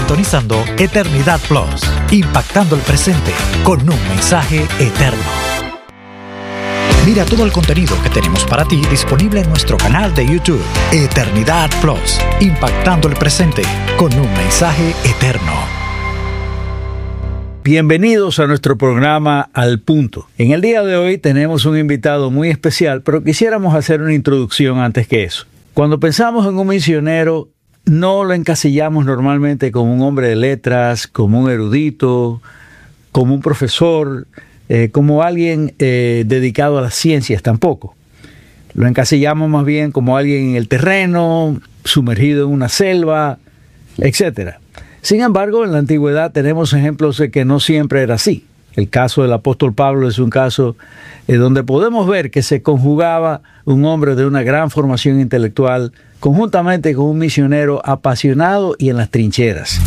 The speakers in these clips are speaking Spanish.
sintonizando Eternidad Plus, impactando el presente con un mensaje eterno. Mira todo el contenido que tenemos para ti disponible en nuestro canal de YouTube, Eternidad Plus, impactando el presente con un mensaje eterno. Bienvenidos a nuestro programa Al Punto. En el día de hoy tenemos un invitado muy especial, pero quisiéramos hacer una introducción antes que eso. Cuando pensamos en un misionero, no lo encasillamos normalmente como un hombre de letras, como un erudito, como un profesor, como alguien dedicado a las ciencias tampoco. Lo encasillamos más bien como alguien en el terreno, sumergido en una selva, etc. Sin embargo, en la antigüedad tenemos ejemplos de que no siempre era así. El caso del apóstol Pablo es un caso donde podemos ver que se conjugaba un hombre de una gran formación intelectual conjuntamente con un misionero apasionado y en las trincheras.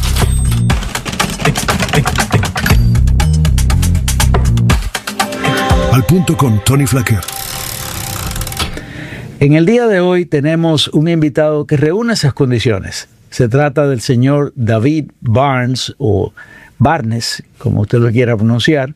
Al Punto con Tony Flaquer. En el día de hoy tenemos un invitado que reúne esas condiciones. Se trata del señor David Barnes, o Barnes, como usted lo quiera pronunciar.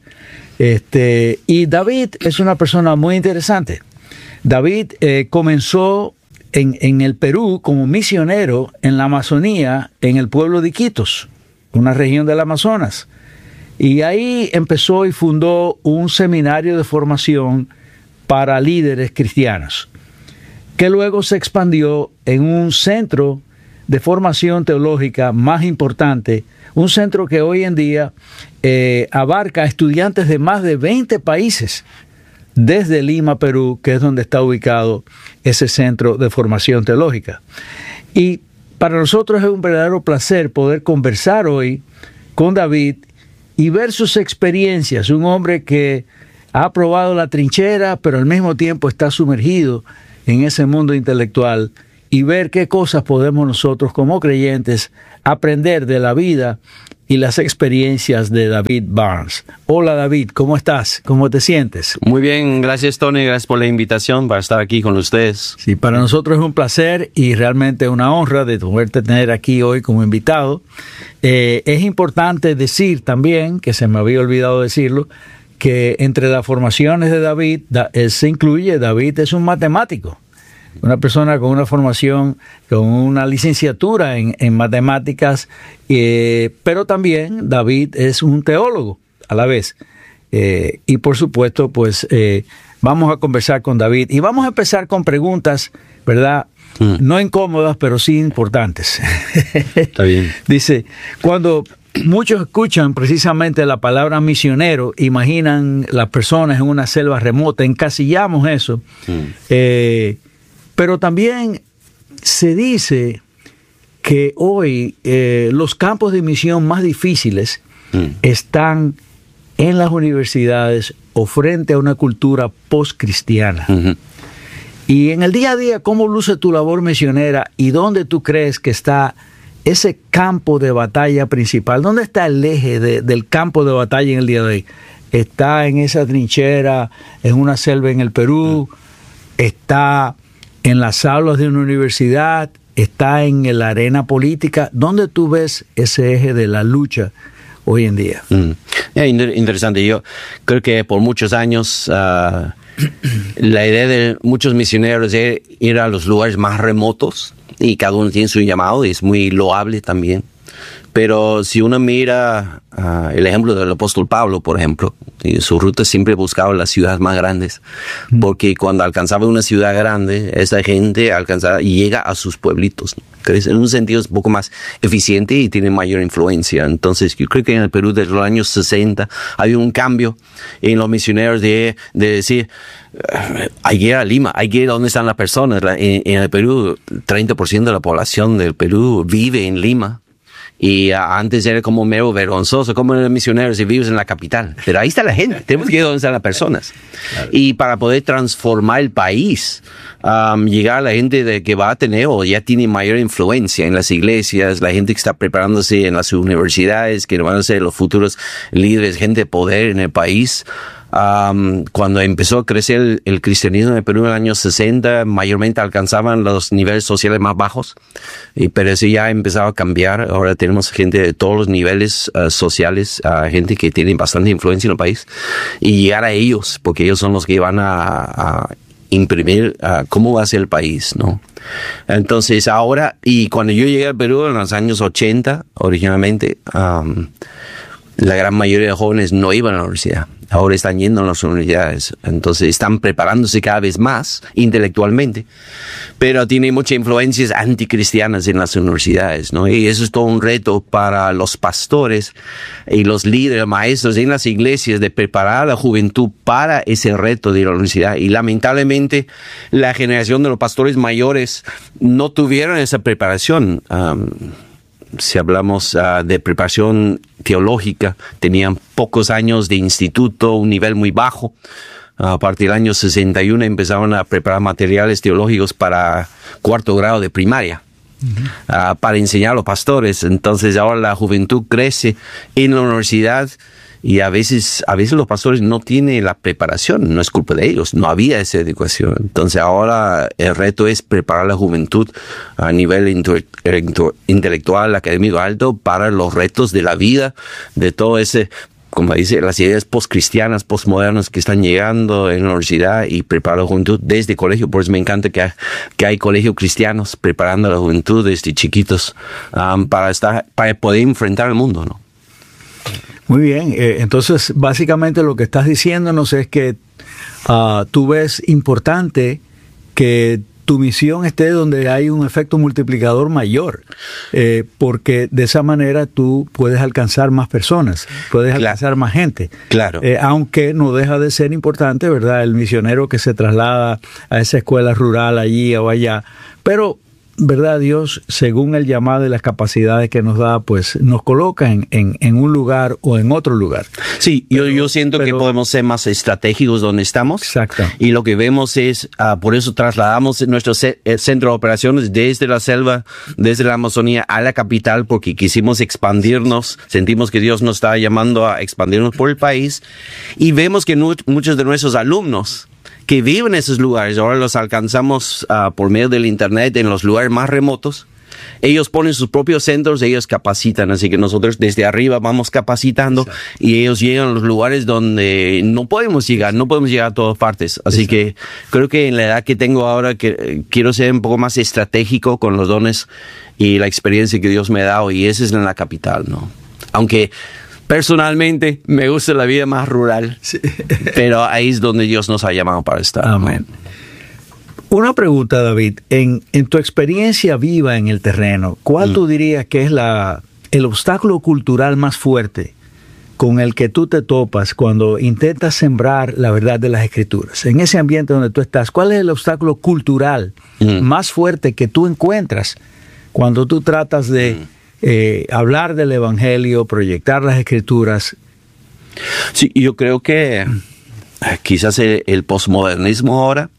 Y David es una persona muy interesante. David comenzó en el Perú como misionero en la Amazonía, en el pueblo de Iquitos, una región del Amazonas. Y ahí empezó y fundó un seminario de formación para líderes cristianos, que luego se expandió en un centro de formación teológica más importante, un centro que hoy en día abarca a estudiantes de más de 20 países, desde Lima, Perú, que es donde está ubicado ese centro de formación teológica. Y para nosotros es un verdadero placer poder conversar hoy con David y ver sus experiencias, un hombre que ha probado la trinchera, pero al mismo tiempo está sumergido en ese mundo intelectual, y ver qué cosas podemos nosotros como creyentes aprender de la vida y las experiencias de David Barnes. Hola David, ¿cómo estás? ¿Cómo te sientes? Muy bien, gracias Tony, gracias por la invitación para estar aquí con ustedes. Sí, para nosotros es un placer y realmente una honra de poderte tener aquí hoy como invitado. Es importante decir también, que se me había olvidado decirlo, que entre las formaciones de David se incluye, David es un matemático. Una persona con una formación, con una licenciatura en matemáticas, pero también David es un teólogo a la vez. Y por supuesto, pues vamos a conversar con David y vamos a empezar con preguntas, ¿verdad? No incómodas, pero sí importantes. Está bien. Dice, cuando muchos escuchan precisamente la palabra misionero, imaginan las personas en una selva remota, encasillamos eso. Pero también se dice que hoy los campos de misión más difíciles están en las universidades o frente a una cultura post-cristiana. Y en el día a día, ¿cómo luce tu labor misionera y dónde tú crees que está ese campo de batalla principal? ¿Dónde está el eje del campo de batalla en el día de hoy? ¿Está en esa trinchera, en una selva en el Perú? ¿Está en las aulas de una universidad? ¿Está en la arena política? ¿Dónde tú ves ese eje de la lucha hoy en día? Interesante. Yo creo que por muchos años la idea de muchos misioneros es ir a los lugares más remotos, y cada uno tiene su llamado y es muy loable también. Pero si uno mira el ejemplo del apóstol Pablo, por ejemplo, su ruta siempre buscaba las ciudades más grandes, porque cuando alcanzaba una ciudad grande, esa gente alcanzaba y llega a sus pueblitos, ¿no? En un sentido es un poco más eficiente y tiene mayor influencia. Entonces yo creo que en el Perú desde los años 60 había un cambio en los misioneros de decir, hay que ir a Lima, hay que ir a donde están las personas. En el Perú, 30% de la población del Perú vive en Lima. Y antes era como mero vergonzoso, como eres misionero si vives en la capital. Pero ahí está la gente, tenemos que ir donde están las personas. Claro. Y para poder transformar el país, llegar a la gente que va a tener o ya tiene mayor influencia en las iglesias, la gente que está preparándose en las universidades, que van a ser los futuros líderes, gente de poder en el país, Cuando empezó a crecer el cristianismo en Perú en los años 60, mayormente alcanzaban los niveles sociales más bajos, pero eso ya empezaba a cambiar. Ahora tenemos gente de todos los niveles sociales, gente que tiene bastante influencia en el país, y llegar a ellos, porque ellos son los que van a imprimir cómo va a ser el país, ¿no? Entonces ahora, y cuando yo llegué al Perú en los años 80, originalmente, la gran mayoría de jóvenes no iban a la universidad. Ahora están yendo a las universidades. Entonces están preparándose cada vez más intelectualmente. Pero tiene muchas influencias anticristianas en las universidades, ¿no? Y eso es todo un reto para los pastores y los líderes, maestros en las iglesias, de preparar a la juventud para ese reto de ir a la universidad. Y lamentablemente la generación de los pastores mayores no tuvieron esa preparación. Si hablamos de preparación teológica, tenían pocos años de instituto, un nivel muy bajo. A partir del año 61 empezaron a preparar materiales teológicos para 4º grado de primaria, para enseñar a los pastores. Entonces ahora la juventud crece en la universidad y a veces los pastores no tienen la preparación, no es culpa de ellos, no había esa educación. Entonces ahora el reto es preparar a la juventud a nivel intelectual, académico alto, para los retos de la vida, de todo ese, como dice, las ideas postcristianas, postmodernas que están llegando en la universidad, y preparar a la juventud desde colegio. Por eso me encanta que hay colegios cristianos preparando a la juventud desde chiquitos para poder enfrentar el mundo, ¿no? Muy bien, entonces básicamente lo que estás diciéndonos es que tú ves importante que tu misión esté donde hay un efecto multiplicador mayor, porque de esa manera tú puedes alcanzar más personas, puedes alcanzar más gente. Claro. Aunque no deja de ser importante, ¿verdad? El misionero que se traslada a esa escuela rural allí o allá, pero ¿verdad? Dios, según el llamado y las capacidades que nos da, pues nos coloca en un lugar o en otro lugar. Sí, yo siento que podemos ser más estratégicos donde estamos. Exacto. Y lo que vemos es, por eso trasladamos nuestro centro de operaciones desde la selva, desde la Amazonía a la capital, porque quisimos expandirnos. Sentimos que Dios nos estaba llamando a expandirnos por el país. Y vemos que muchos de nuestros alumnos que viven en esos lugares, ahora los alcanzamos por medio del internet en los lugares más remotos. Ellos ponen sus propios centros, ellos capacitan, así que nosotros desde arriba vamos capacitando. Exacto. Y ellos llegan a los lugares donde no podemos llegar a todas partes. Así Exacto. Que creo que en la edad que tengo ahora, que quiero ser un poco más estratégico con los dones y la experiencia que Dios me ha dado, y ese es en la capital, ¿no? Aunque personalmente me gusta la vida más rural, sí. Pero ahí es donde Dios nos ha llamado para estar. Amén. Una pregunta, David. En tu experiencia viva en el terreno, ¿cuál tú dirías que es el obstáculo cultural más fuerte con el que tú te topas cuando intentas sembrar la verdad de las Escrituras? En ese ambiente donde tú estás, ¿cuál es el obstáculo cultural más fuerte que tú encuentras cuando tú tratas de hablar del Evangelio, proyectar las Escrituras? Sí, yo creo que quizás el posmodernismo ahora,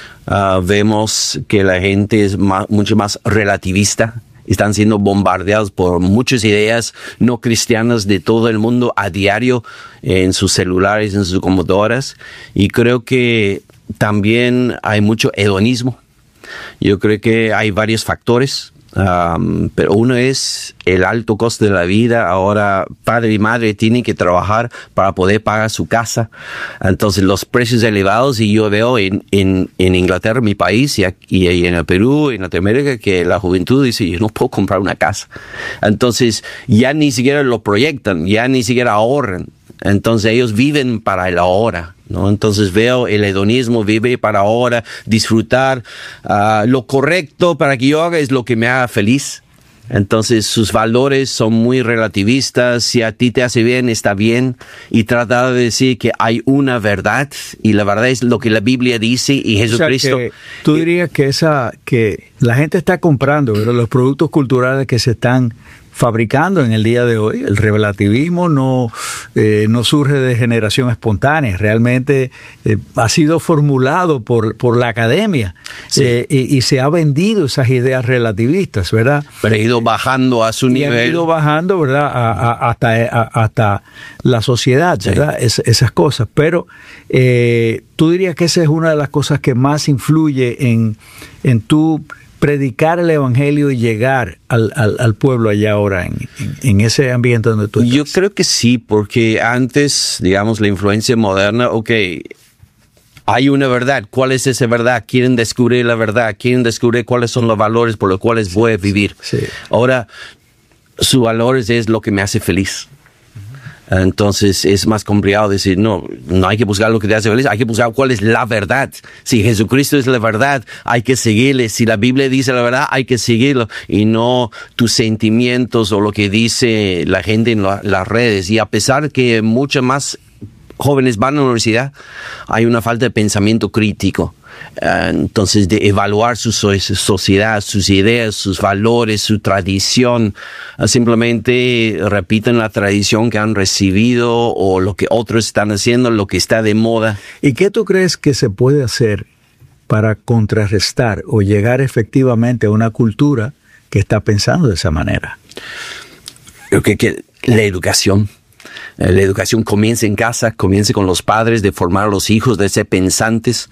vemos que la gente es mucho más relativista. Están siendo bombardeados por muchas ideas no cristianas de todo el mundo a diario en sus celulares, en sus computadoras. Y creo que también hay mucho hedonismo. Yo creo que hay varios factores. Pero uno es el alto costo de la vida. Ahora padre y madre tienen que trabajar para poder pagar su casa. Entonces los precios elevados, y yo veo en Inglaterra, mi país, y en el Perú, en Latinoamérica, que la juventud dice, yo no puedo comprar una casa. Entonces ya ni siquiera lo proyectan, ya ni siquiera ahorran. Entonces ellos viven para el ahora, ¿no? Entonces veo el hedonismo, vive para ahora, disfrutar. Lo correcto para que yo haga es lo que me haga feliz. Entonces sus valores son muy relativistas. Si a ti te hace bien, está bien. Y tratar de decir que hay una verdad, y la verdad es lo que la Biblia dice, y Jesucristo. O sea, que tú dirías que la gente está comprando, ¿verdad?, los productos culturales que se están fabricando en el día de hoy. El relativismo no surge de generación espontánea, realmente ha sido formulado por la academia, sí. Y se ha vendido esas ideas relativistas, ¿verdad? Pero ha ido bajando a su nivel. Ha ido bajando, ¿verdad? Hasta la sociedad, ¿verdad? Sí. Esas cosas. Pero tú dirías que esa es una de las cosas que más influye en tu predicar el evangelio y llegar al pueblo allá ahora, en ese ambiente donde tú estás. Yo creo que sí, porque antes, digamos, la influencia moderna, hay una verdad. ¿Cuál es esa verdad? Quieren descubrir la verdad, quieren descubrir cuáles son los valores por los cuales voy a vivir. Sí. Ahora, sus valores es lo que me hace feliz. Entonces es más complicado decir, no hay que buscar lo que te hace feliz, hay que buscar cuál es la verdad. Si Jesucristo es la verdad, hay que seguirle. Si la Biblia dice la verdad, hay que seguirlo. Y no tus sentimientos o lo que dice la gente en las redes. Y a pesar que muchos más jóvenes van a la universidad, hay una falta de pensamiento crítico. Entonces, de evaluar su sociedad, sus ideas, sus valores, su tradición, simplemente repiten la tradición que han recibido o lo que otros están haciendo, lo que está de moda. ¿Y qué tú crees que se puede hacer para contrarrestar o llegar efectivamente a una cultura que está pensando de esa manera? Creo que la educación. La educación comienza en casa, comienza con los padres, de formar a los hijos, de ser pensantes.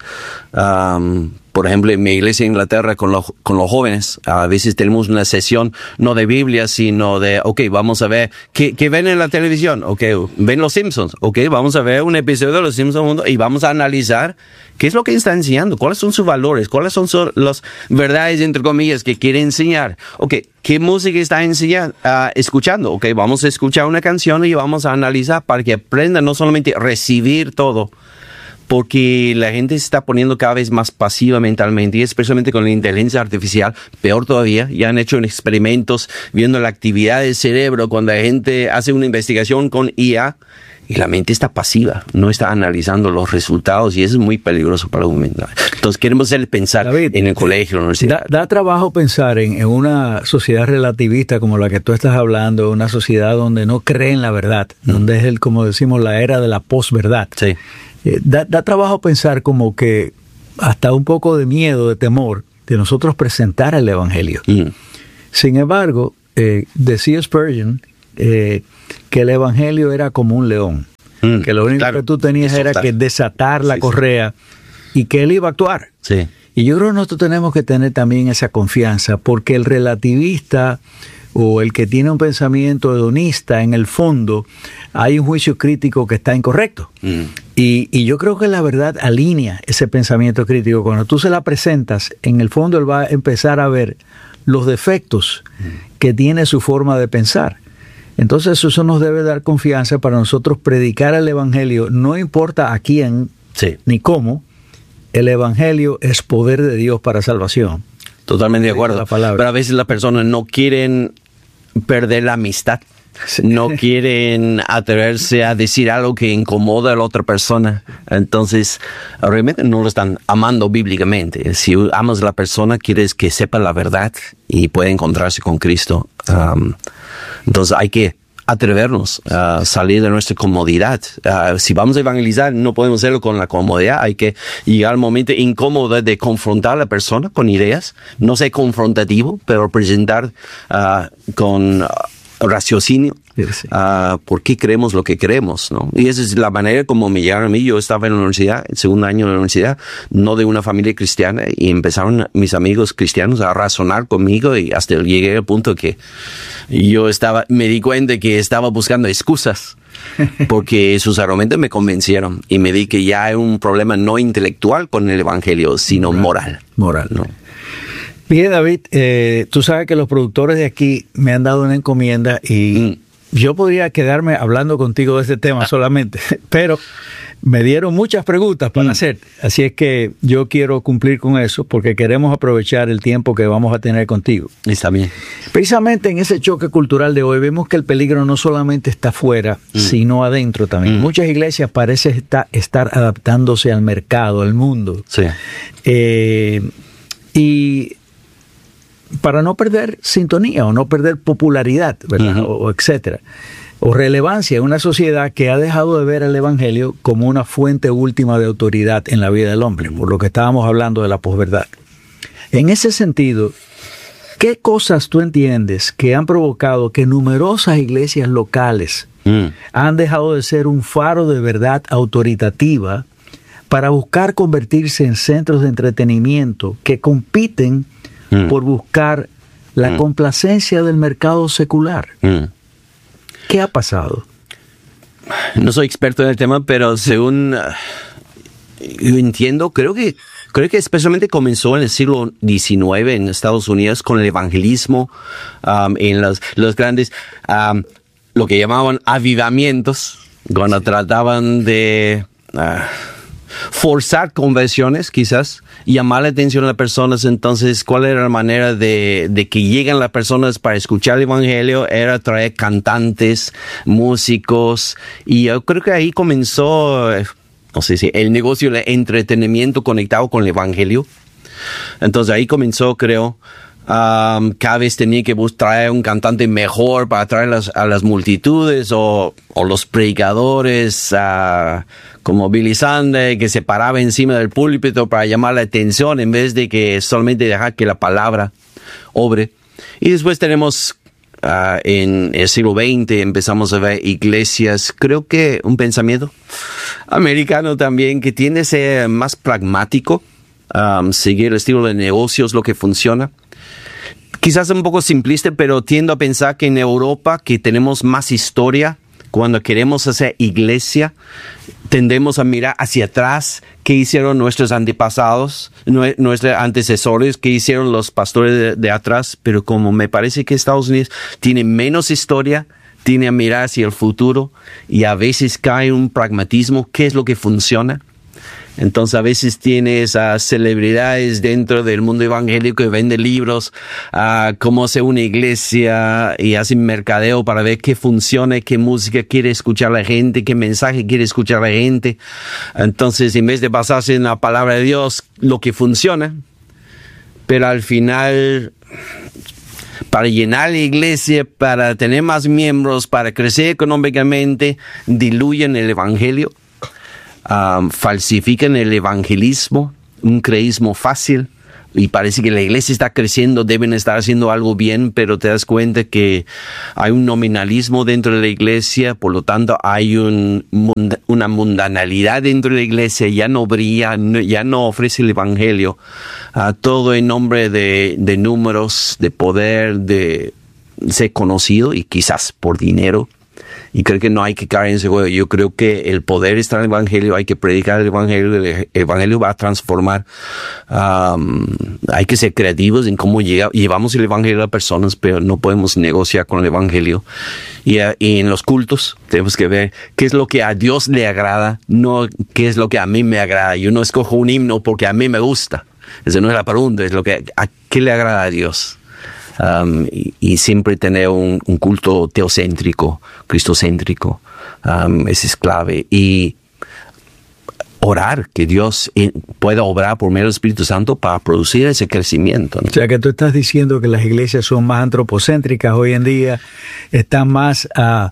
Por ejemplo, en mi iglesia en Inglaterra con los jóvenes, a veces tenemos una sesión no de Biblia, sino de, vamos a ver, ¿qué ven en la televisión? Ven los Simpsons, vamos a ver un episodio de los Simpsons y vamos a analizar qué es lo que está enseñando, cuáles son sus valores, cuáles son las verdades, entre comillas, que quiere enseñar. ¿Qué música está escuchando? Vamos a escuchar una canción y vamos a analizar para que aprendan no solamente recibir todo, porque la gente se está poniendo cada vez más pasiva mentalmente, y especialmente con la inteligencia artificial, peor todavía. Ya han hecho experimentos viendo la actividad del cerebro cuando la gente hace una investigación con IA, y la mente está pasiva, no está analizando los resultados, y eso es muy peligroso para la humanidad. Entonces queremos pensar, David, en el colegio, en la universidad. Da trabajo pensar en una sociedad relativista como la que tú estás hablando, una sociedad donde no cree en la verdad, donde es como decimos, la era de la posverdad. Sí. Da trabajo pensar como que hasta un poco de miedo, de temor, de nosotros presentar el evangelio. Sin embargo, decía Spurgeon que el evangelio era como un león, que lo único que tú tenías era que desatar la correa y que él iba a actuar. Sí. Y yo creo que nosotros tenemos que tener también esa confianza, porque el relativista o el que tiene un pensamiento hedonista, en el fondo hay un juicio crítico que está incorrecto. Y yo creo que la verdad alinea ese pensamiento crítico. Cuando tú se la presentas, en el fondo él va a empezar a ver los defectos que tiene su forma de pensar. Entonces eso nos debe dar confianza para nosotros predicar el evangelio, no importa a quién ni cómo. El evangelio es poder de Dios para salvación. Totalmente de acuerdo. Pero a veces las personas no quieren perder la amistad. No quieren atreverse a decir algo que incomoda a la otra persona. Entonces, realmente no lo están amando bíblicamente. Si amas a la persona, quieres que sepa la verdad y pueda encontrarse con Cristo. Entonces hay que atrevernos a salir de nuestra comodidad. Si vamos a evangelizar, no podemos hacerlo con la comodidad. Hay que llegar al momento incómodo de confrontar a la persona con ideas. No ser confrontativo, pero presentar con raciocinio por qué creemos lo que creemos, ¿no? Y esa es la manera como me llegaron a mí. Yo estaba en la universidad, el segundo año de la universidad, no de una familia cristiana, y empezaron mis amigos cristianos a razonar conmigo, y hasta llegué al punto que me di cuenta que estaba buscando excusas, porque sus argumentos me convencieron, y me di que ya hay un problema no intelectual con el evangelio, sino moral, ¿no? Bien, David, tú sabes que los productores de aquí me han dado una encomienda y yo podría quedarme hablando contigo de este tema solamente, pero me dieron muchas preguntas para hacer, así es que yo quiero cumplir con eso porque queremos aprovechar el tiempo que vamos a tener contigo. Está bien. Precisamente en ese choque cultural de hoy vemos que el peligro no solamente está afuera, sino adentro también. Muchas iglesias parecen estar adaptándose al mercado, al mundo. Sí. Y para no perder sintonía o no perder popularidad, ¿verdad? O etcétera, o relevancia en una sociedad que ha dejado de ver el Evangelio como una fuente última de autoridad en la vida del hombre, por lo que estábamos hablando de la posverdad. En ese sentido, ¿qué cosas tú entiendes que han provocado que numerosas iglesias locales han dejado de ser un faro de verdad autoritativa para buscar convertirse en centros de entretenimiento que compiten por buscar la complacencia del mercado secular? ¿Qué ha pasado? No soy experto en el tema, pero según yo entiendo, creo que especialmente comenzó en el siglo XIX en Estados Unidos con el evangelismo, en los grandes, lo que llamaban avivamientos, cuando trataban de forzar conversiones, quizás, y llamar la atención a las personas. Entonces, ¿cuál era la manera de que lleguen las personas para escuchar el evangelio? Era traer cantantes, músicos, y yo creo que ahí comenzó, no sé si el negocio de entretenimiento conectado con el evangelio. Entonces ahí comenzó, creo, cada vez tenía que traer un cantante mejor para atraer a las multitudes, o los predicadores como Billy Sunday, que se paraba encima del púlpito para llamar la atención en vez de que solamente dejar que la palabra obre. Y después tenemos en el siglo XX empezamos a ver iglesias, creo que un pensamiento americano también que tiende a ser más pragmático, seguir el estilo de negocios, lo que funciona. Quizás un poco simplista, pero tiendo a pensar que en Europa, que tenemos más historia, cuando queremos hacer iglesia, tendemos a mirar hacia atrás qué hicieron nuestros antepasados, nuestros antecesores, qué hicieron los pastores de atrás. Pero como me parece que Estados Unidos tiene menos historia, tiene a mirar hacia el futuro, y a veces cae un pragmatismo, ¿qué es lo que funciona? Entonces a veces tienes a celebridades dentro del mundo evangélico que venden libros, cómo hacer una iglesia, y hacen mercadeo para ver qué funciona, qué música quiere escuchar la gente, qué mensaje quiere escuchar la gente. Entonces, en vez de basarse en la palabra de Dios, lo que funciona, pero al final, para llenar la iglesia, para tener más miembros, para crecer económicamente, diluyen el evangelio. Falsifican el evangelismo, un creísmo fácil, y parece que la iglesia está creciendo, deben estar haciendo algo bien, pero te das cuenta que hay un nominalismo dentro de la iglesia, por lo tanto hay una mundanalidad dentro de la iglesia, ya no brilla, ya no ofrece el evangelio, todo en nombre de números, de poder, de ser conocido, y quizás por dinero. Y creo que no hay que caer en ese juego. Yo creo que el poder está en el evangelio, hay que predicar el evangelio va a transformar. Hay que ser creativos en cómo llevamos el evangelio a las personas, pero no podemos negociar con el evangelio. Y en los cultos tenemos que ver qué es lo que a Dios le agrada, no qué es lo que a mí me agrada. Yo no escojo un himno porque a mí me gusta. Esa no es la pregunta, es a qué le agrada a Dios. Y siempre tener un culto teocéntrico, cristocéntrico, ese es clave. Y orar, que Dios pueda obrar por medio del Espíritu Santo para producir ese crecimiento, ¿no? O sea, que tú estás diciendo que las iglesias son más antropocéntricas hoy en día, están más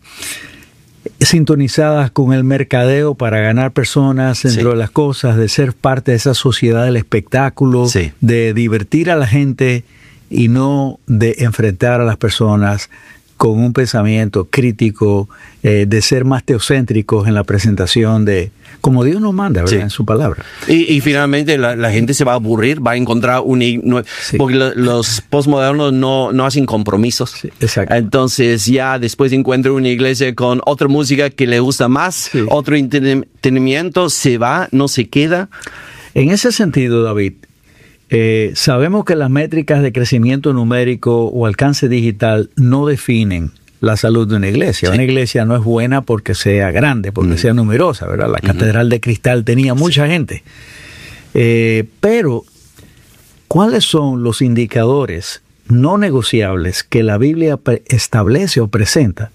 sintonizadas con el mercadeo para ganar personas dentro de las cosas, de ser parte de esa sociedad del espectáculo, de divertir a la gente, y no de enfrentar a las personas con un pensamiento crítico, de ser más teocéntricos en la presentación de como Dios nos manda, ¿verdad? En su palabra. Y finalmente la gente se va a aburrir, va a encontrar porque los postmodernos no hacen compromisos. Sí, exacto. Entonces ya después encuentra una iglesia con otra música que le gusta más, otro entretenimiento, se va, no se queda. En ese sentido, David, sabemos que las métricas de crecimiento numérico o alcance digital no definen la salud de una iglesia. Una iglesia no es buena porque sea grande, porque sea numerosa, ¿verdad? La Catedral de Cristal tenía mucha gente. Pero, ¿cuáles son los indicadores no negociables que la Biblia establece o presenta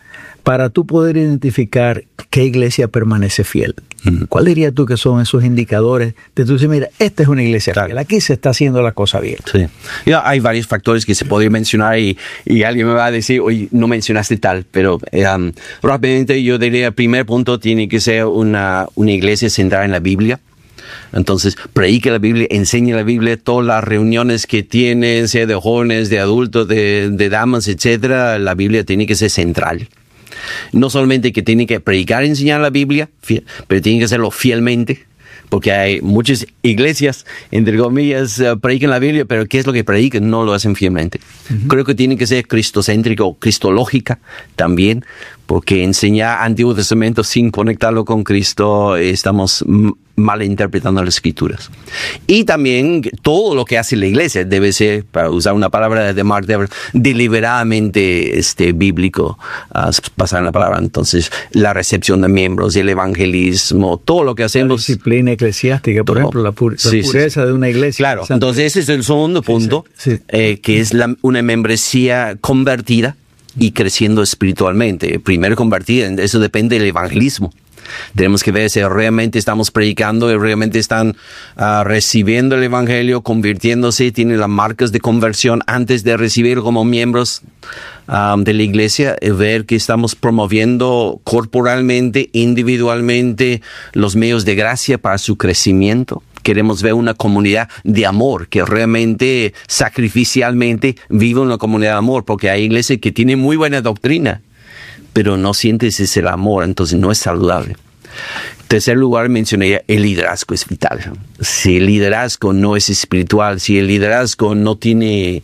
para tú poder identificar qué iglesia permanece fiel, ¿cuál dirías tú que son esos indicadores de tú decir, mira, esta es una iglesia fiel, aquí se está haciendo la cosa bien? Sí. Ya, hay varios factores que se podrían mencionar y alguien me va a decir, oye, no mencionaste tal, pero rápidamente yo diría, el primer punto tiene que ser una iglesia centrada en la Biblia. Entonces, predique la Biblia, enseñe la Biblia, todas las reuniones que tienen, sea de jóvenes, de adultos, de damas, etcétera, la Biblia tiene que ser central. No solamente que tiene que predicar y enseñar la Biblia, pero tiene que hacerlo fielmente, porque hay muchas iglesias, entre comillas, predican la Biblia, pero ¿qué es lo que predican? No lo hacen fielmente. Creo que tiene que ser cristocéntrica o cristológica también, porque enseñar Antiguo Testamento sin conectarlo con Cristo, estamos malinterpretando las Escrituras. Y también todo lo que hace la iglesia debe ser, para usar una palabra de Mark Dever, deliberadamente bíblico, pasar la palabra. Entonces, la recepción de miembros, el evangelismo, todo lo que hacemos. La disciplina eclesiástica, por ejemplo, la pureza de una iglesia. Claro, entonces ese es el segundo punto, que es una membresía convertida y creciendo espiritualmente. Primero convertida, eso depende del evangelismo. Tenemos que ver si realmente estamos predicando y realmente están recibiendo el evangelio, convirtiéndose, tienen las marcas de conversión antes de recibir como miembros de la iglesia, y ver que estamos promoviendo corporalmente, individualmente, los medios de gracia para su crecimiento. Queremos ver una comunidad de amor que realmente, sacrificialmente, vive una comunidad de amor, porque hay iglesias que tienen muy buena doctrina, pero no sientes ese amor, entonces no es saludable. En tercer lugar, mencioné el liderazgo es vital. Si el liderazgo no es espiritual, si el liderazgo no tiene,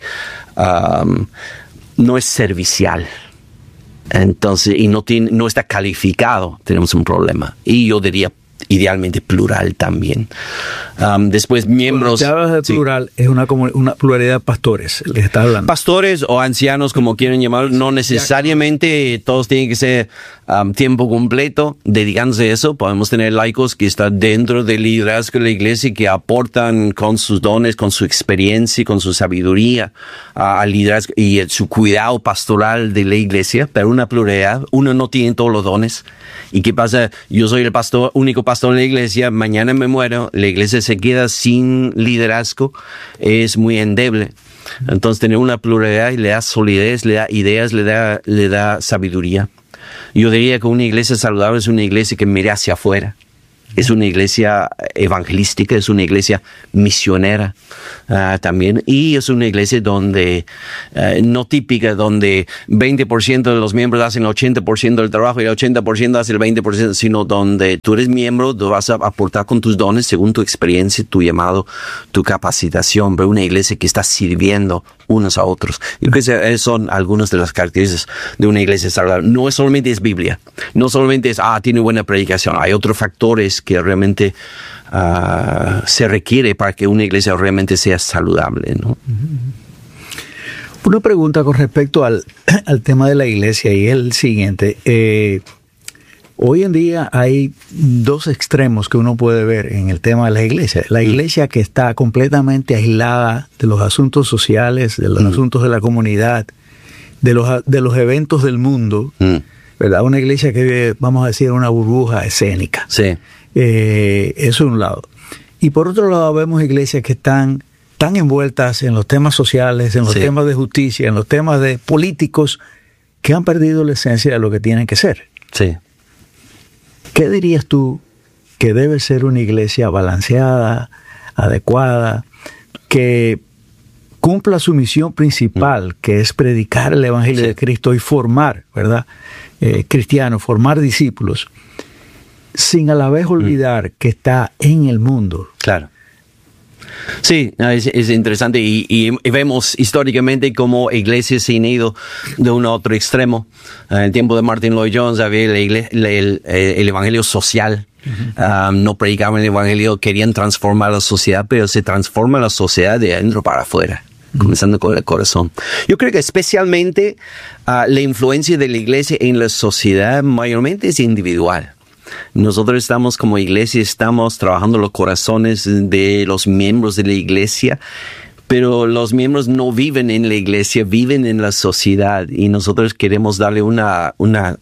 no es servicial, entonces, y no está calificado, tenemos un problema. Y yo diría, idealmente plural también. Después, miembros. Cuando te hablas de plural, es una pluralidad de pastores, les está hablando. Pastores o ancianos, como quieren llamarlo, no necesariamente todos tienen que ser tiempo completo, dedicándose a eso. Podemos tener laicos que están dentro del liderazgo de la iglesia y que aportan con sus dones, con su experiencia, con su sabiduría al liderazgo y su cuidado pastoral de la iglesia, pero una pluralidad. Uno no tiene todos los dones. ¿Y qué pasa? Yo soy el único pastor de la iglesia, mañana me muero, la iglesia se queda sin liderazgo, es muy endeble. Entonces, tener una pluralidad le da solidez, le da ideas, le da sabiduría. Yo diría que una iglesia saludable es una iglesia que mira hacia afuera. Es una iglesia evangelística, es una iglesia misionera también. Y es una iglesia donde, no típica, donde 20% de los miembros hacen el 80% del trabajo y el 80% hace el 20%, sino donde tú eres miembro, tú vas a aportar con tus dones según tu experiencia, tu llamado, tu capacitación. Pero una iglesia que está sirviendo unos a otros. Yo creo que esas son algunas de las características de una iglesia saludable. No solamente es Biblia, no solamente es, tiene buena predicación. Hay otros factores que realmente se requiere para que una iglesia realmente sea saludable, ¿no? Una pregunta con respecto al tema de la iglesia y es el siguiente. Hoy en día hay dos extremos que uno puede ver en el tema de la iglesia. La iglesia que está completamente aislada de los asuntos sociales, de los asuntos de la comunidad, de los eventos del mundo, ¿verdad? Una iglesia que vive, vamos a decir, una burbuja escénica. Sí. Eso es un lado. Y por otro lado vemos iglesias que están tan envueltas en los temas sociales, en los temas de justicia, en los temas de políticos, que han perdido la esencia de lo que tienen que ser. Sí. ¿Qué dirías tú que debe ser una iglesia balanceada, adecuada, que cumpla su misión principal, que es predicar el Evangelio de Cristo y formar, ¿verdad? Cristianos, formar discípulos, sin a la vez olvidar que está en el mundo? Claro. Sí, es interesante y vemos históricamente cómo iglesias se han ido de un a otro extremo. En el tiempo de Martin Lloyd-Jones había el evangelio social. No predicaban el evangelio, querían transformar la sociedad, pero se transforma la sociedad de adentro para afuera, comenzando con el corazón. Yo creo que especialmente la influencia de la iglesia en la sociedad mayormente es individual. Nosotros estamos como iglesia, estamos trabajando los corazones de los miembros de la iglesia, pero los miembros no viven en la iglesia, viven en la sociedad y nosotros queremos darle una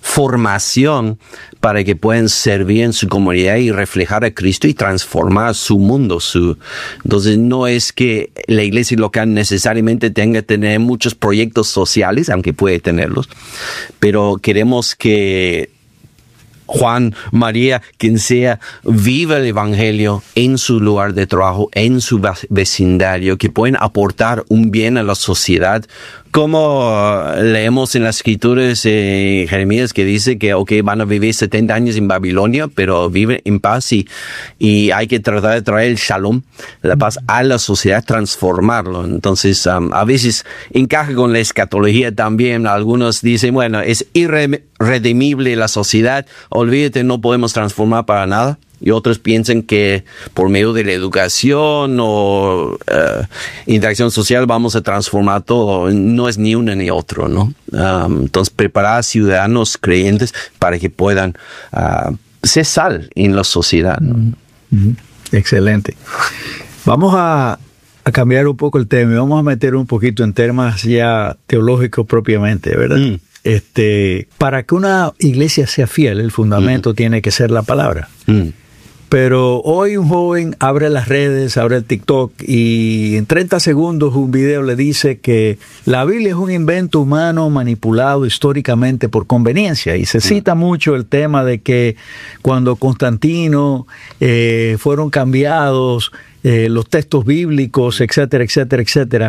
formación para que puedan servir en su comunidad y reflejar a Cristo y transformar su mundo. Entonces no es que la iglesia local necesariamente tenga que tener muchos proyectos sociales, aunque puede tenerlos, pero queremos que Juan, María, quien sea, viva el evangelio en su lugar de trabajo, en su vecindario, que pueden aportar un bien a la sociedad, como leemos en las escrituras Jeremías, que dice que van a vivir 70 años en Babilonia, pero viven en paz y hay que tratar de traer el shalom, la paz a la sociedad, transformarlo. Entonces, a veces encaja con la escatología también. Algunos dicen, bueno, es irredimible la sociedad, olvídate, no podemos transformar para nada. Y otros piensan que por medio de la educación o interacción social vamos a transformar todo. No es ni uno ni otro, ¿no? Entonces, preparar a ciudadanos creyentes para que puedan ser sal en la sociedad, ¿no? Excelente. Vamos a cambiar un poco el tema y vamos a meter un poquito en temas ya teológicos propiamente, ¿verdad? Para que una iglesia sea fiel, el fundamento tiene que ser la palabra. Pero hoy un joven abre las redes, abre el TikTok y en 30 segundos un video le dice que la Biblia es un invento humano manipulado históricamente por conveniencia. Y se cita mucho el tema de que cuando Constantino fueron cambiados los textos bíblicos, etcétera, etcétera, etcétera.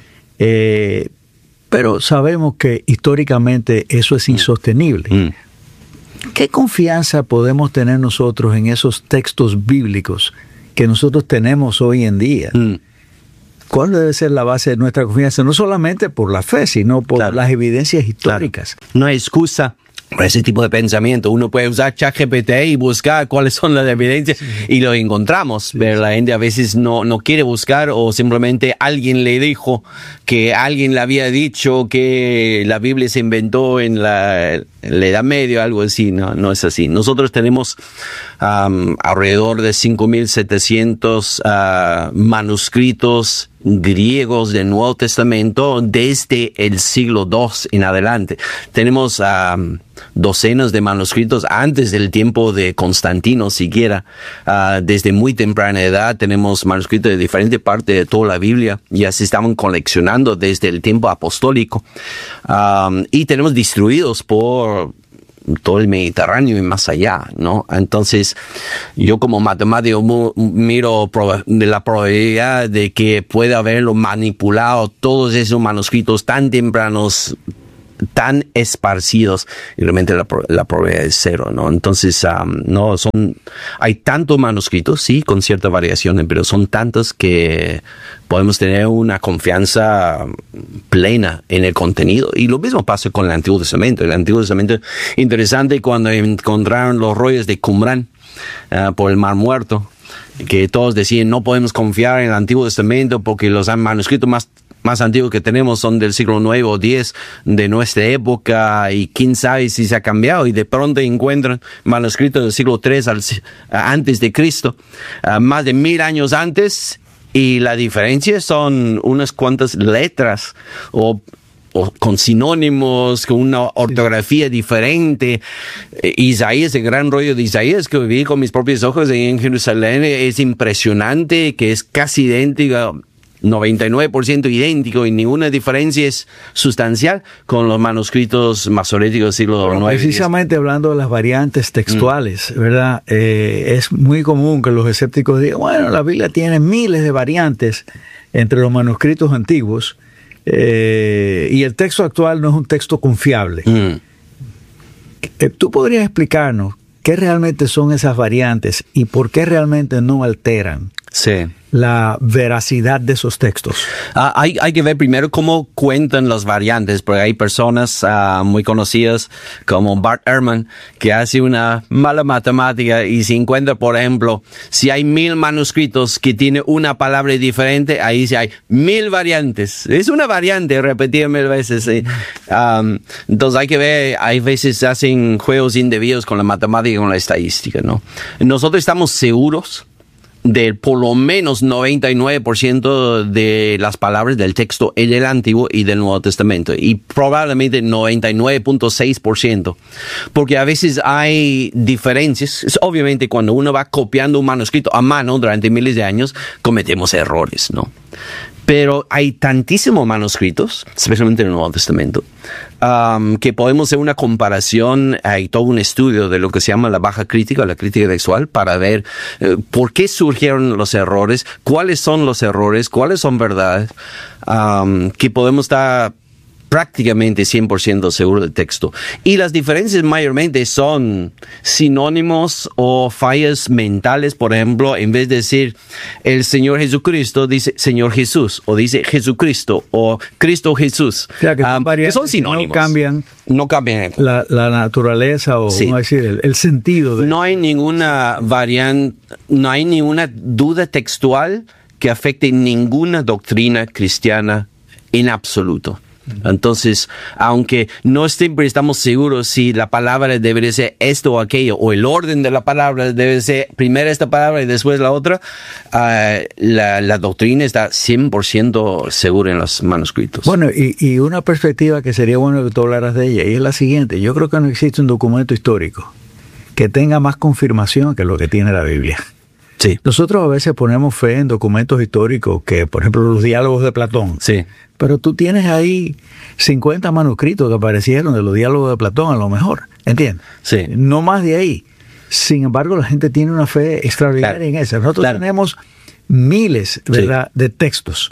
Pero sabemos que históricamente eso es insostenible. ¿Qué confianza podemos tener nosotros en esos textos bíblicos que nosotros tenemos hoy en día? ¿Cuál debe ser la base de nuestra confianza? No solamente por la fe, sino por las evidencias históricas. Claro. No hay excusa para ese tipo de pensamiento. Uno puede usar ChatGPT y buscar cuáles son las evidencias y lo encontramos, pero la gente a veces no quiere buscar, o simplemente alguien le dijo que alguien le había dicho que la Biblia se inventó en la Edad Media, algo así. No es así. Nosotros tenemos alrededor de 5.700 manuscritos griegos del Nuevo Testamento desde el siglo II en adelante. Tenemos docenas de manuscritos antes del tiempo de Constantino siquiera. Desde muy temprana edad tenemos manuscritos de diferentes partes de toda la Biblia, ya se estaban coleccionando desde el tiempo apostólico, y tenemos distribuidos por todo el Mediterráneo y más allá, ¿no? Entonces, yo como matemático miro de la probabilidad de que pueda haberlo manipulado todos esos manuscritos tan tempranos, tan esparcidos, y realmente la probabilidad es cero, ¿no? Entonces, hay tantos manuscritos, sí, con ciertas variaciones, pero son tantos que podemos tener una confianza plena en el contenido. Y lo mismo pasa con el Antiguo Testamento. El Antiguo Testamento es interesante cuando encontraron los rollos de Qumran por el Mar Muerto, que todos decían no podemos confiar en el Antiguo Testamento porque los manuscritos más antiguos que tenemos son del siglo IX o X de nuestra época, y quién sabe si se ha cambiado, y de pronto encuentran manuscritos del siglo III antes de Cristo, más de 1000 años antes, y la diferencia son unas cuantas letras o con sinónimos, con una ortografía diferente. Isaías, el gran rollo de Isaías que viví con mis propios ojos en Jerusalén, es impresionante, que es casi idéntico, 99% idéntico, y ninguna diferencia es sustancial con los manuscritos masoréticos del siglo IX. Precisamente hablando de las variantes textuales, ¿verdad? Es muy común que los escépticos digan, bueno, la Biblia tiene miles de variantes entre los manuscritos antiguos, y el texto actual no es un texto confiable. ¿Tú podrías explicarnos qué realmente son esas variantes y por qué realmente no alteran la veracidad de esos textos? Hay que ver primero cómo cuentan las variantes, porque hay personas muy conocidas como Bart Ehrman que hace una mala matemática y se encuentra, por ejemplo, si hay 1000 manuscritos que tiene una palabra diferente, ahí sí hay 1000 variantes. Es una variante repetida 1000 veces. Entonces hay que ver, hay veces hacen juegos indebidos con la matemática y con la estadística, ¿no? Nosotros estamos seguros de por lo menos 99% de las palabras del texto en el Antiguo y del Nuevo Testamento, y probablemente 99.6%, porque a veces hay diferencias. Obviamente, cuando uno va copiando un manuscrito a mano durante miles de años, cometemos errores, ¿no? Pero hay tantísimos manuscritos, especialmente en el Nuevo Testamento, que podemos hacer una comparación, hay todo un estudio de lo que se llama la baja crítica, la crítica textual, para ver por qué surgieron los errores, cuáles son los errores, cuáles son verdades, que podemos estar prácticamente 100% seguro del texto. Y las diferencias mayormente son sinónimos o fallas mentales. Por ejemplo, en vez de decir el Señor Jesucristo, dice Señor Jesús, o dice Jesucristo, o Cristo Jesús. O sea, que son sinónimos. No cambian la naturaleza o sí. ¿cómo decir? El sentido. No hay ninguna variante, no hay ninguna duda textual que afecte ninguna doctrina cristiana en absoluto. Entonces, aunque no siempre estamos seguros si la palabra debe ser esto o aquello, o el orden de la palabra debe ser primero esta palabra y después la otra, la doctrina está 100% segura en los manuscritos. Bueno, y una perspectiva que sería bueno que tú hablaras de ella, y es la siguiente: yo creo que no existe un documento histórico que tenga más confirmación que lo que tiene la Biblia. Sí. Nosotros a veces ponemos fe en documentos históricos, que por ejemplo los diálogos de Platón. Sí. Pero tú tienes ahí 50 manuscritos que aparecieron de los diálogos de Platón, a lo mejor, ¿entiendes? Sí. No más de ahí. Sin embargo, la gente tiene una fe extraordinaria en eso. Nosotros tenemos miles, ¿verdad?, de textos.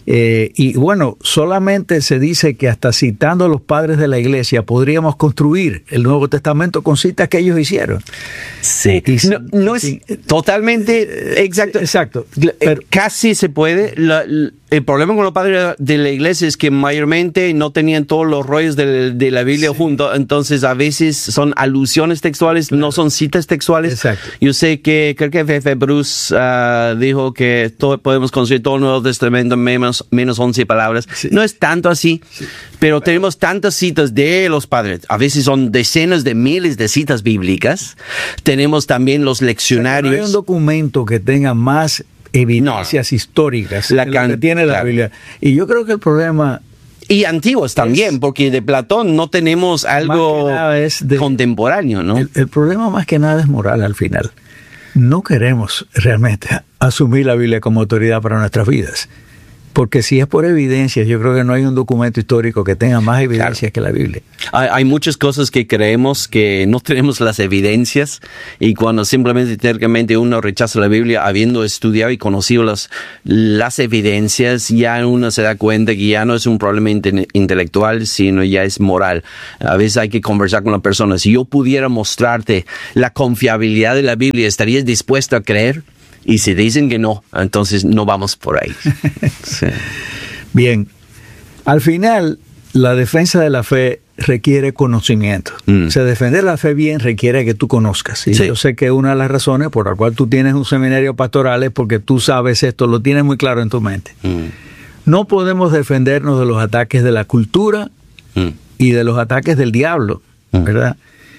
Y bueno, solamente se dice que hasta citando a los padres de la iglesia podríamos construir el Nuevo Testamento con citas que ellos hicieron. Sí. No es totalmente exacto. Exacto. Pero casi se puede. El problema con los padres de la iglesia es que mayormente no tenían todos los rollos de la Biblia juntos, entonces a veces son alusiones textuales, no son citas textuales. Exacto. Yo sé que creo que F.F. Bruce dijo que podemos construir todo el Nuevo Testamento menos 11 palabras. Sí. No es tanto así, pero tenemos tantas citas de los padres. A veces son decenas de miles de citas bíblicas. Tenemos también los leccionarios. No hay un documento que tenga más evidencias históricas que tiene la Biblia. Y yo creo que el problema... Y antiguos también, porque de Platón no tenemos algo contemporáneo, ¿no? El problema más que nada es moral al final. No queremos realmente asumir la Biblia como autoridad para nuestras vidas. Porque si es por evidencias, yo creo que no hay un documento histórico que tenga más evidencias que la Biblia. Hay muchas cosas que creemos que no tenemos las evidencias, y cuando simplemente tercamente uno rechaza la Biblia, habiendo estudiado y conocido las evidencias, ya uno se da cuenta que ya no es un problema intelectual, sino ya es moral. A veces hay que conversar con la persona. Si yo pudiera mostrarte la confiabilidad de la Biblia, ¿estarías dispuesto a creer? Y si dicen que no, entonces no vamos por ahí. Sí. Bien, al final la defensa de la fe requiere conocimiento. O sea, defender la fe bien requiere que tú conozcas. Y yo sé que una de las razones por la cual tú tienes un seminario pastoral es porque tú sabes esto, lo tienes muy claro en tu mente. No podemos defendernos de los ataques de la cultura y de los ataques del diablo, ¿verdad?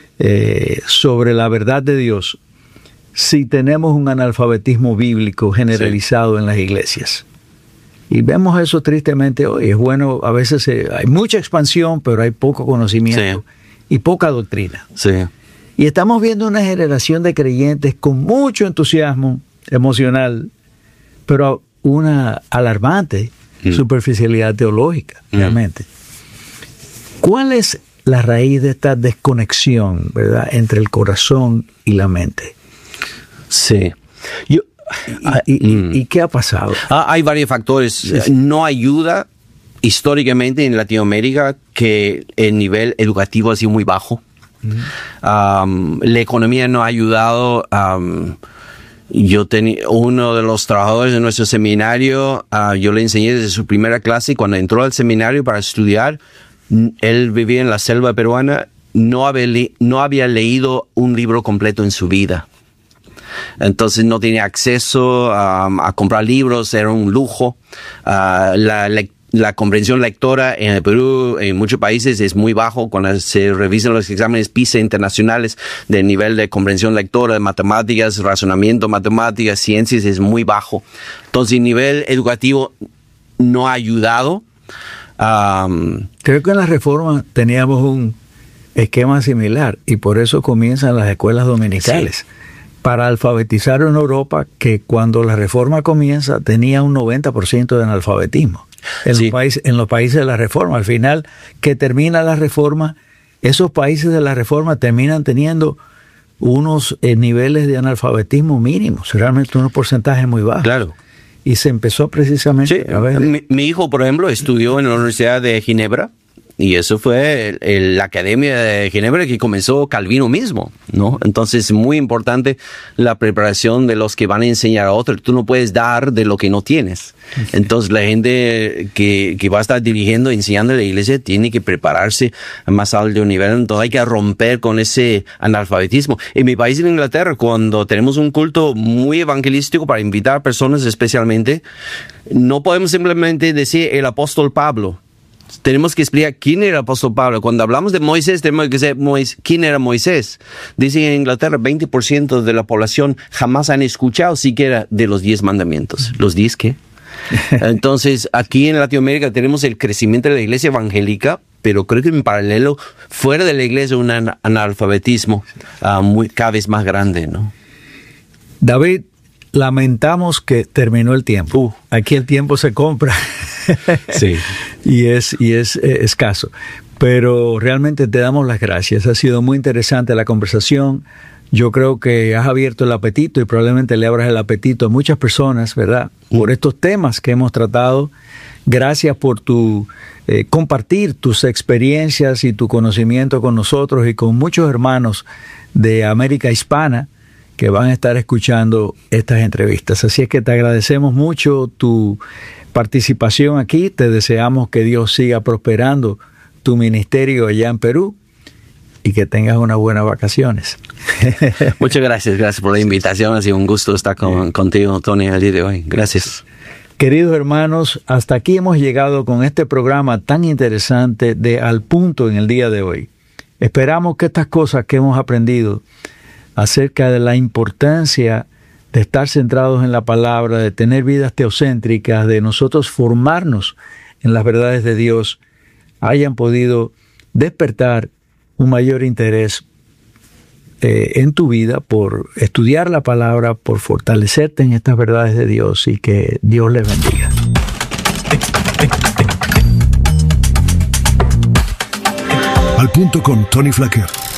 Sobre la verdad de Dios, si tenemos un analfabetismo bíblico generalizado en las iglesias. Y vemos eso tristemente hoy. Es bueno, a veces hay mucha expansión, pero hay poco conocimiento y poca doctrina. Sí. Y estamos viendo una generación de creyentes con mucho entusiasmo emocional, pero una alarmante superficialidad teológica, realmente. ¿Cuál es la raíz de esta desconexión, ¿verdad?, entre el corazón y la mente? Sí. ¿Y qué ha pasado? Hay varios factores. Sí. No ayuda históricamente en Latinoamérica que el nivel educativo ha sido muy bajo. La economía no ha ayudado. Yo tenía uno de los trabajadores de nuestro seminario, yo le enseñé desde su primera clase, y cuando entró al seminario para estudiar, él vivía en la selva peruana, no había leído un libro completo en su vida. Entonces no tenía acceso a comprar libros, era un lujo. La la comprensión lectora en el Perú, en muchos países, es muy bajo. Cuando se revisan los exámenes PISA internacionales del nivel de comprensión lectora, de matemáticas, razonamiento, matemáticas, ciencias, es muy bajo. Entonces, el nivel educativo no ha ayudado. Creo que en la reforma teníamos un esquema similar y por eso comienzan las escuelas dominicales. Sí. Para alfabetizar en Europa, que cuando la reforma comienza tenía un 90% de analfabetismo. En los países de la reforma. Al final, que termina la reforma, esos países de la reforma terminan teniendo unos niveles de analfabetismo mínimos, realmente unos porcentajes muy bajos. Claro. Y se empezó precisamente a ver. Mi hijo, por ejemplo, estudió en la Universidad de Ginebra. Y eso fue la Academia de Ginebra que comenzó Calvino mismo, ¿no? Entonces es muy importante la preparación de los que van a enseñar a otros. Tú no puedes dar de lo que no tienes. Entonces la gente que va a estar dirigiendo, enseñando la iglesia, tiene que prepararse a más alto nivel. Entonces hay que romper con ese analfabetismo. En mi país, en Inglaterra, cuando tenemos un culto muy evangelístico para invitar a personas especialmente, no podemos simplemente decir el apóstol Pablo. Tenemos que explicar quién era el apóstol Pablo. Cuando hablamos de Moisés, tenemos que decir quién era Moisés. Dicen en Inglaterra, 20% de la población jamás han escuchado siquiera de los 10 mandamientos. ¿Los 10 qué? Entonces, aquí en Latinoamérica tenemos el crecimiento de la iglesia evangélica, pero creo que en paralelo, fuera de la iglesia, un analfabetismo cada vez más grande, ¿no? David, lamentamos que terminó el tiempo. Aquí el tiempo se compra. Sí. y es escaso. Pero realmente te damos las gracias. Ha sido muy interesante la conversación. Yo creo que has abierto el apetito y probablemente le abras el apetito a muchas personas, ¿verdad? Por estos temas que hemos tratado. Gracias por tu compartir tus experiencias y tu conocimiento con nosotros y con muchos hermanos de América Hispana que van a estar escuchando estas entrevistas. Así es que te agradecemos mucho tu participación aquí. Te deseamos que Dios siga prosperando tu ministerio allá en Perú y que tengas unas buenas vacaciones. Muchas gracias por la invitación. Ha sido un gusto estar contigo, Tony, el día de hoy. Gracias. Queridos hermanos, hasta aquí hemos llegado con este programa tan interesante de Al Punto en el día de hoy. Esperamos que estas cosas que hemos aprendido acerca de la importancia de estar centrados en la palabra, de tener vidas teocéntricas, de nosotros formarnos en las verdades de Dios, hayan podido despertar un mayor interés en tu vida por estudiar la palabra, por fortalecerte en estas verdades de Dios y que Dios les bendiga. Al Punto con Tony Flaquer.